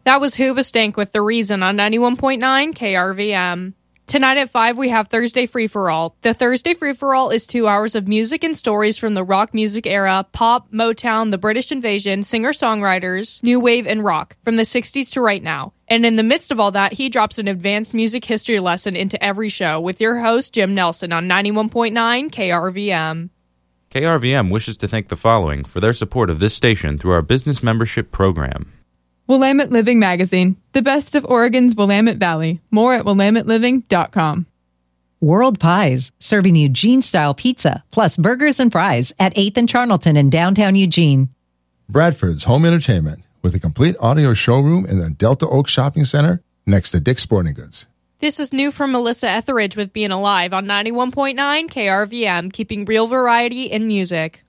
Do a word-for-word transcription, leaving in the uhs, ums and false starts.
That was Hoobastank with The Reason on ninety-one point nine K R V M. Tonight at five, we have Thursday Free-For-All. The Thursday Free-For-All is two hours of music and stories from the rock music era, pop, Motown, the British Invasion, singer-songwriters, new wave, and rock, from the sixties to right now. And in the midst of all that, he drops an advanced music history lesson into every show with your host, Jim Nelson, on ninety-one point nine K R V M. K R V M wishes to thank the following for their support of this station through our business membership program. Willamette Living Magazine, the best of Oregon's Willamette Valley. More at willamette living dot com. World Pies, serving Eugene-style pizza, plus burgers and fries at eighth and Charnelton in downtown Eugene. Bradford's Home Entertainment, with a complete audio showroom in the Delta Oak Shopping Center next to Dick's Sporting Goods. This is new from Melissa Etheridge with Being Alive on ninety-one point nine K R V M, keeping real variety in music.